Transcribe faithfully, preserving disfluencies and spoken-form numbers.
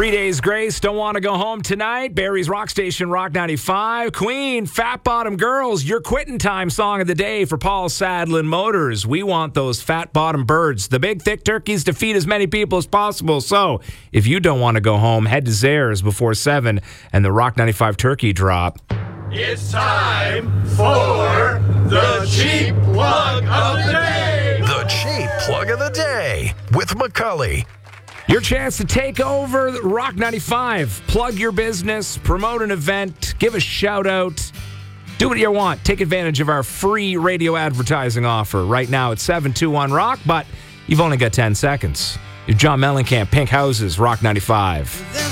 Three Days Grace, Don't Want to Go Home Tonight. Barry's Rock Station, Rock ninety-five. Queen, Fat Bottom Girls, your quitting time song of the day for Paul Sadlin Motors. We want those fat bottom birds, the big thick turkeys, to feed as many people as possible. So if you don't want to go home, head to Zares before seven and the Rock ninety-five turkey drop. It's time for the cheap plug of the day. The cheap plug of the day with McCully. Your chance to take over Rock ninety-five. Plug your business, promote an event, give a shout out. Do what you want. Take advantage of our free radio advertising offer. Right now it's seven two one rock, but you've only got ten seconds. John Mellencamp, Pink Houses, Rock ninety-five.